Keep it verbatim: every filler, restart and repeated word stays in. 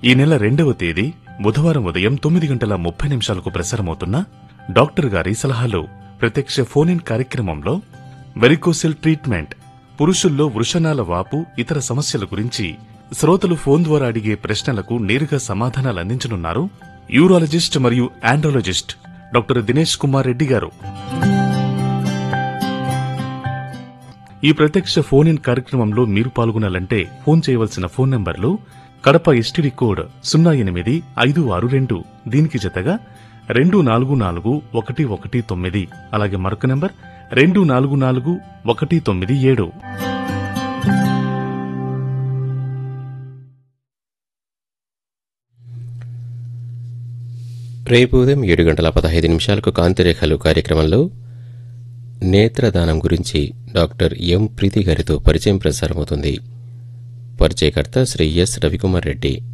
ఈ నెల రెండవ తేదీ బుధవారం ఉదయం తొమ్మిది గంటల ముప్పై నిమిషాలకు ప్రసారమవుతున్న డాక్టర్ గారి సలహాలు ప్రత్యక్ష ఫోన్ ఇన్ కార్యక్రమంలో వెరికోసిల్ ట్రీట్మెంట్, పురుషుల్లో వృషణాల వాపు, ఇతర సమస్యల గురించి శ్రోతలు ఫోన్ ద్వారా అడిగే ప్రశ్నలకు నేరుగా సమాధానాలు అందించనున్నారు యూరాలజిస్ట్ మరియు ఆండ్రాలజిస్ట్ డాక్టర్ దినేష్ కుమార్ రెడ్డి గారు. ఈ ప్రత్యక్ష ఫోన్ ఇన్ కార్యక్రమంలో మీరు పాల్గొనాలంటే ఫోన్ చేయవలసిన ఫోన్ నంబర్లు కడప ఎస్టీడీ కోడ్ సున్నా ఎనిమిది ఐదు ఆరు రెండు, దీనికి జతగా రెండు నాలుగు నాలుగు ఒకటి ఒకటి తొమ్మిది, అలాగే మరొక నంబర్ రెండు నాలుగు నాలుగు ఒకటి తొమ్మిది ఏడు. రేపు ఉదయం ఏడు గంటల పదహైదు నిమిషాలకు కాంతిరేఖలు కార్యక్రమంలో నేత్రదానం గురించి డాక్టర్ ఎం ప్రీతి గారితో పరిచయం ప్రసారమవుతుంది. పరిచయకర్త శ్రీ ఎస్ రవికుమార్ రెడ్డి.